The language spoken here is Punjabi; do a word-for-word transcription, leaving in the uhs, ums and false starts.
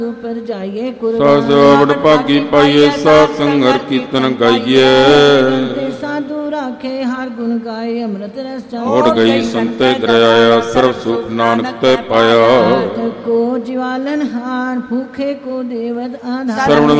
ਪਰ ਜਾਈਏ ਸਾਧ ਭਾਗੀ ਪਾਈਏ, ਸਾਧ ਸੰਗਰ ਕੀਰਤਨ ਗਾਈਏ। ਸਾਧੂ ਰਾਖੇ ਹਰ ਗੁਣ ਗਾਏ, ਅੰਮ੍ਰਿਤ ਰਸ ਚਾਖੇ ਉੜ ਗਈ ਸੰਤੇ ਦਰਿਆਇਆ, ਸਰਬ ਸੁਖ ਨਾਨਕ ਤੇ ਪਾਇਆ। ਕੋ ਜਵਾਲਨ ਹਾਰ, ਭੂਖੇ ਕੋ ਦੇਵਤ ਆਧਾਰ, ਸਰਵਣ